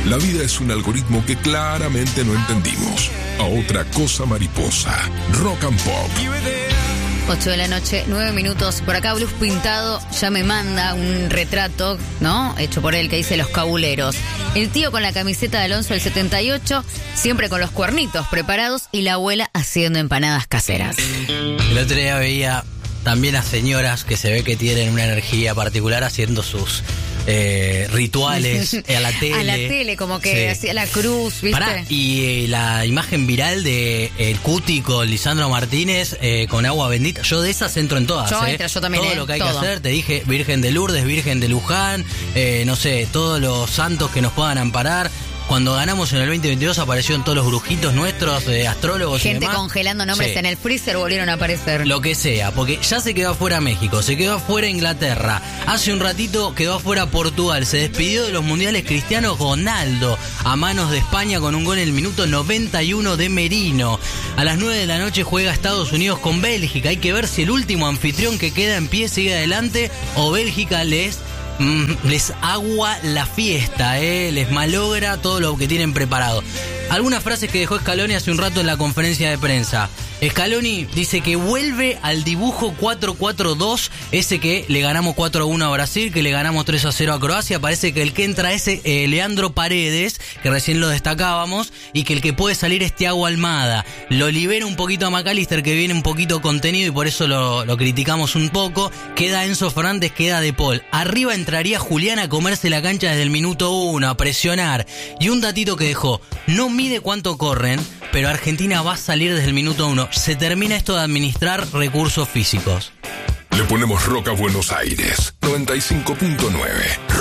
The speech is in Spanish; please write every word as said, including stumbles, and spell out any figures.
La vida es un algoritmo que claramente no entendimos. A otra cosa mariposa. Rock and Pop. ocho de la noche, nueve minutos. Por acá Blues Pintado ya me manda un retrato, ¿no? Hecho por él, que dice Los Cabuleros. El tío con la camiseta de Alonso del setenta y ocho, siempre con los cuernitos preparados, y la abuela haciendo empanadas caseras. El otro día veía también a señoras que se ve que tienen una energía particular haciendo sus eh, rituales a la tele. A la tele, como que hacía sí. la cruz, ¿viste? Pará, y eh, la imagen viral de el Cuti con Lisandro Martínez eh, con agua bendita, yo de esas entro en todas. Yo eh. entro, yo también. Todo eh, lo que hay todo. que hacer, te dije, Virgen de Lourdes, Virgen de Luján, eh, no sé, todos los santos que nos puedan amparar. Cuando ganamos en el veinte veintidós aparecieron todos los brujitos nuestros, eh, astrólogos Gente y demás. congelando nombres sí. en el freezer, volvieron a aparecer. Lo que sea, porque ya se quedó afuera México, se quedó afuera Inglaterra. Hace un ratito quedó afuera Portugal. Se despidió de los mundiales Cristiano Ronaldo a manos de España con un gol en el minuto noventa y uno de Merino. A las nueve de la noche juega Estados Unidos con Bélgica. Hay que ver si el último anfitrión que queda en pie sigue adelante o Bélgica les... les agua la fiesta, eh, les malogra todo lo que tienen preparado. Algunas frases que dejó Scaloni hace un rato en la conferencia de prensa. Scaloni dice que vuelve al dibujo cuatro cuatro dos, ese que le ganamos cuatro a uno a Brasil, que le ganamos tres a cero a Croacia. Parece que el que entra es eh, Leandro Paredes, que recién lo destacábamos, y que el que puede salir es Thiago Almada. Lo libera un poquito a McAllister, que viene un poquito contenido y por eso lo, lo criticamos un poco. Queda Enzo Fernández, queda De Paul. Arriba entraría Julián a comerse la cancha desde el minuto uno, a presionar. Y un datito que dejó, no mide cuánto corren, pero Argentina va a salir desde el minuto uno. Se termina esto de administrar recursos físicos. Le ponemos rock a Buenos Aires. noventa y cinco punto nueve.